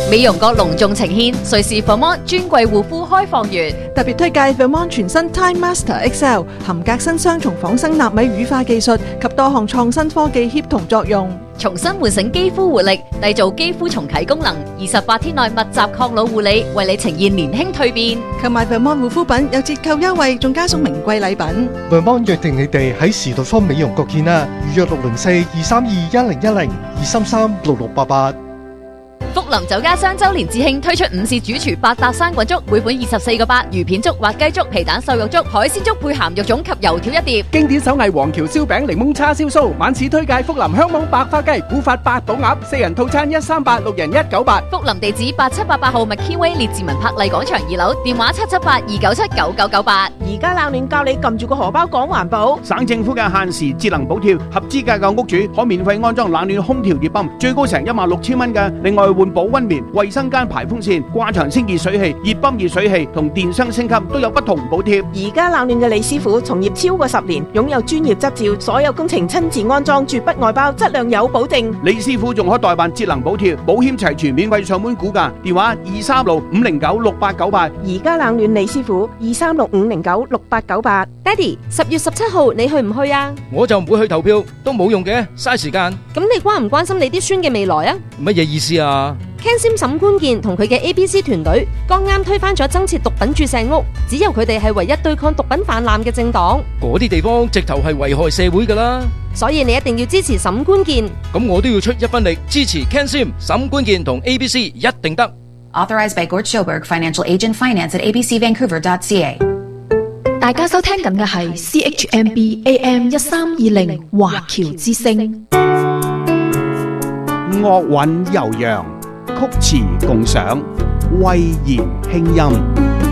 美容閣隆重呈獻瑞士 Vermont 專櫃護膚開放月， 特別推介 Vermont 全新 Time Master XL， 含革新雙重仿生納米乳化技術及多項創新科技協同作用， 重新喚醒肌膚活力，締造肌膚重啟功能。28天內密集抗老護理，為你呈現年輕蛻變。 購買 Vermont 護膚品有折扣優惠，仲加送名貴禮品。 Vermont 約定你哋喺時代坊美容閣見啦，預約604-232-1010、233-6688。 福林酒家雙周年致慶推出午市主廚百搭生滾粥，每款24個8，魚片粥、滑雞粥、皮蛋瘦肉粥、海鮮粥配鹹肉粽及油條一碟。 經典手藝黃橋燒餅、檸檬叉燒酥，晚市推介福林香網白花雞、古法八寶鴨，4人套餐138，6人198。 福林地址8788號 McKinway 列治文柏麗廣場2樓，電話778-297-9998。 而家冷暖教你撳住個荷包講環保。 省政府嘅限時節能補貼，合資格嘅屋主可免費安裝冷暖空調熱泵，最高成16,000蚊嘅。另外換保溫棉、衛生間排風扇、掛牆清潔水器、熱泵熱水器同電箱升級都有不同補貼。 而家冷暖嘅李師傅從業超過10年，擁有專業執照，所有工程親自安裝，絕不外包，質量有保證。 李師傅仲可代辦節能補貼，保險齊全，免費上門估價，電話236-509-6898。 而家冷暖李師傅236-509-6898。 爹哋，10月17號你去唔去啊？ 我就唔會去投票，都冇用嘅，嘥時間。 咁你關唔關心你啲孫嘅未來啊？ 乜嘢意思啊 ？Ken Sim 沈官健同佢嘅 ABC 團隊剛啱推翻咗增設毒品注射屋，只有佢哋係唯一對抗毒品泛濫嘅政黨。 嗰啲地方直頭係危害社會噶啦， 所以你一定要支持沈官健。 咁我都要出一分力支持 Ken Sim、沈官健同 ABC， 一定得。 Authorized by Gort Schoberg, Financial Agent, Finance at abcvancouver.ca。 大家收聽緊嘅係 CHMB AM 1320華僑之聲。 樂韻悠揚，曲詞共賞，慧言輕音。